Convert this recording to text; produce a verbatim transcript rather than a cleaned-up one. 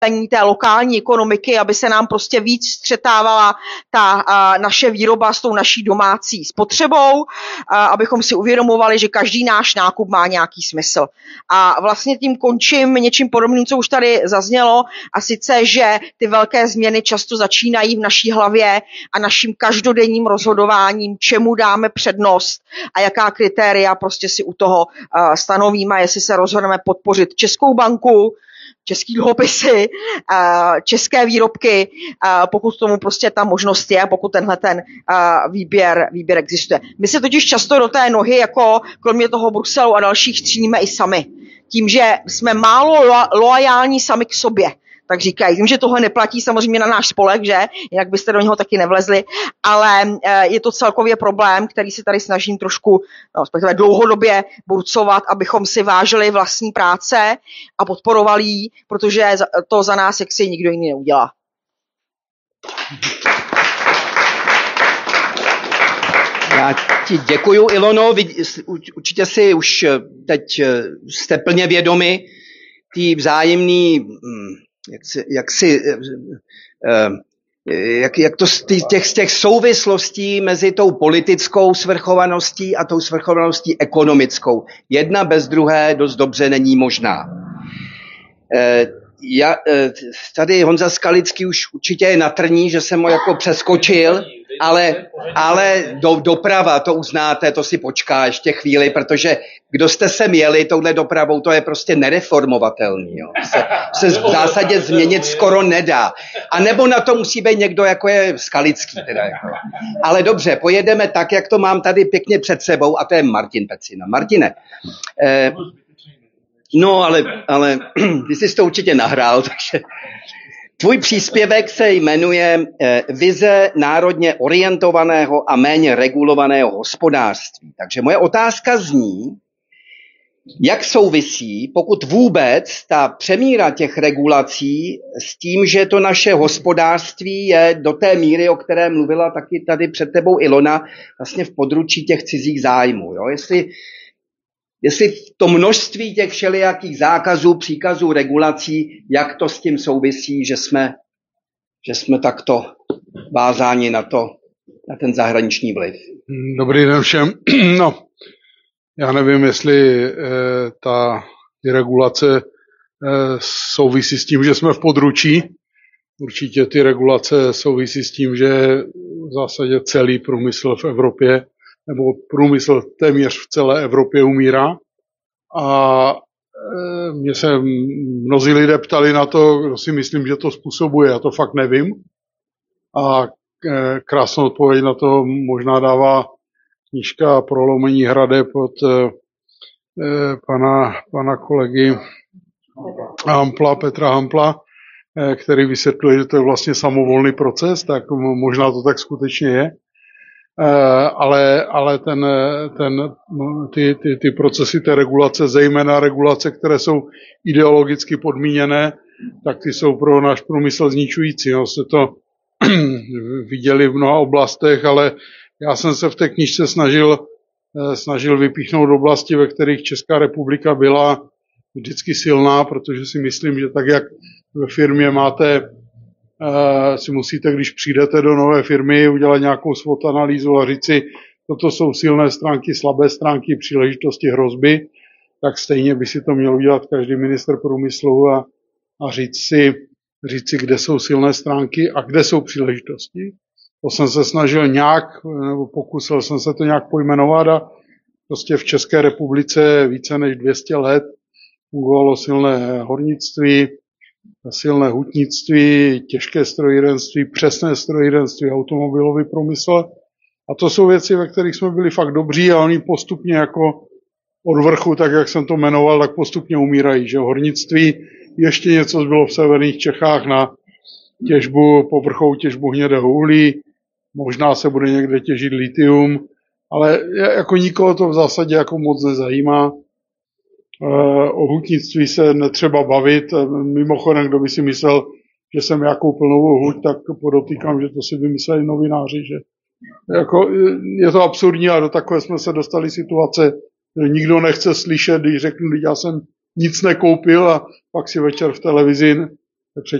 té lokální ekonomiky, aby se nám prostě víc střetávala ta a, naše výroba s tou naší domácí spotřebou, a, abychom si uvědomovali, že každý náš nákup má nějaký smysl. A vlastně tím končím něčím podobným, co už tady zaznělo, a sice, že ty velké změny často začínají v naší hlavě a naším každodenním rozhodováním, čemu dáme přednost a jaká kritéria prostě si u toho uh, stanovíme, jestli se rozhodneme podpořit Českou banku, český dluhopisy, české výrobky, pokud tomu prostě ta možnost je, pokud tenhle ten výběr, výběr existuje. My se totiž často do té nohy, jako kromě toho Bruselu a dalších, stříníme i sami. Tím, že jsme málo lo- loajální sami k sobě, tak říkají. Vím, že tohle neplatí samozřejmě na náš spolek, že? Jinak byste do něho taky nevlezli, ale je to celkově problém, který se tady snažím trošku, no, respektive dlouhodobě burcovat, abychom si vážili vlastní práce a podporovali ji, protože to za nás jaksi nikdo jiný neudělá. Já ti děkuju, Ilono. Určitě si už teď jste plně vědomi tý vzájemný, jak, si, jak, si, jak, jak to z těch, z těch souvislostí mezi tou politickou svrchovaností a tou svrchovaností ekonomickou. Jedna bez druhé dost dobře není možná. Já, tady Honza Skalický už určitě je na trní, že jsem ho jako přeskočil, ale, ale do, doprava, to uznáte, to si počká ještě chvíli, protože kdo jste sem jeli touhle dopravou, to je prostě nereformovatelný. Jo. Se, se v zásadě změnit skoro nedá. A nebo na to musí být někdo, jako je Skalický. Teda jako. Ale dobře, pojedeme tak, jak to mám tady pěkně před sebou, a to je Martin Pecina. Martine, eh, no, ale, ale ty jsi to určitě nahrál, takže tvůj příspěvek se jmenuje eh, Vize národně orientovaného a méně regulovaného hospodářství. Takže moje otázka zní, jak souvisí, pokud vůbec, ta přemíra těch regulací s tím, že to naše hospodářství je do té míry, o které mluvila taky tady před tebou Ilona, vlastně v područí těch cizích zájmů. Jo? Jestli Jestli to množství těch všelijakých zákazů, příkazů, regulací, jak to s tím souvisí, že jsme, že jsme takto vázáni na to, na ten zahraniční vliv. Dobrý den všem. No, já nevím, jestli eh, ta ty regulace eh, souvisí s tím, že jsme v područí. Určitě ty regulace souvisí s tím, že v zásadě celý průmysl v Evropě nebo průmysl téměř v celé Evropě umírá. A e, mě se mnozí lidé ptali na to, kdo si myslím, že to způsobuje. Já to fakt nevím. A e, krásnou odpověď na to možná dává knížka Prolomení hradeb od e, pana, pana kolegy Hampla, Petra Hampla, e, který vysvětluje, že to je vlastně samovolný proces, tak možná to tak skutečně je. Ale, ale ten, ten, ty, ty, ty procesy té regulace, zejména regulace, které jsou ideologicky podmíněné, tak ty jsou pro náš průmysl zničující. No, jste to viděli v mnoha oblastech, ale já jsem se v té knížce snažil, snažil vypíchnout oblasti, ve kterých Česká republika byla vždycky silná, protože si myslím, že tak, jak ve firmě máte Uh, si musíte, když přijdete do nové firmy, udělat nějakou SWOT analýzu a říct si, toto jsou silné stránky, slabé stránky, příležitosti, hrozby, tak stejně by si to měl udělat každý ministr průmyslu a, a říct si, říct si, kde jsou silné stránky a kde jsou příležitosti. To jsem se snažil nějak, nebo pokusil jsem se to nějak pojmenovat a prostě v České republice více než dvě stě let fungovalo silné hornictví, silné hutnictví, těžké strojírenství, přesné strojírenství, automobilový průmysl. A to jsou věci, ve kterých jsme byli fakt dobří a oni postupně jako od vrchu, tak jak jsem to jmenoval, tak postupně umírají. Že hornictví, ještě něco bylo v severních Čechách na těžbu, povrchovou těžbu hnědého uhlí, možná se bude někde těžit litium, ale jako nikoho to v zásadě jako moc nezajímá. O hutnictví se netřeba bavit. Mimochodem, kdo by si myslel, že jsem já koupil novou huť, tak podotýkám, že to si vymysleli novináři. Že jako, je to absurdní a do takové jsme se dostali situace, že nikdo nechce slyšet, když řeknu, že já jsem nic nekoupil a pak si večer v televizi